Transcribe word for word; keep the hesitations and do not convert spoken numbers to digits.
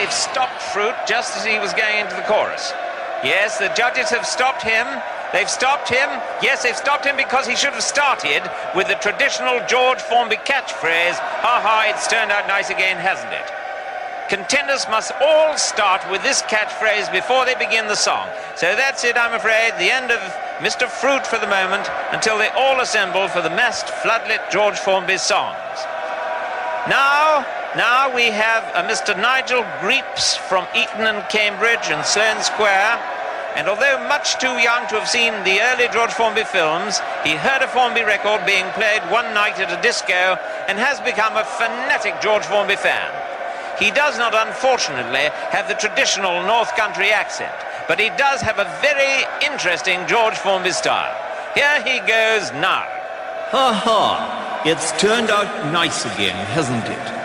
they've stopped Fruit just as he was going into the chorus. Yes, the judges have stopped him. They've stopped him. Yes, they've stopped him because he should have started with the traditional George Formby catchphrase, ha ha, it's turned out nice again, hasn't it? Contenders must all start with this catchphrase before they begin the song. So that's it, I'm afraid, the end of Mister Fruit for the moment, until they all assemble for the massed floodlit George Formby songs. Now, now we have a Mister Nigel Greeps from Eton and Cambridge and Sloane Square. And although much too young to have seen the early George Formby films, he heard a Formby record being played one night at a disco and has become a fanatic George Formby fan. He does not, unfortunately, have the traditional North Country accent, but he does have a very interesting George Formby style. Here he goes now. Ha ha, it's turned out nice again, hasn't it?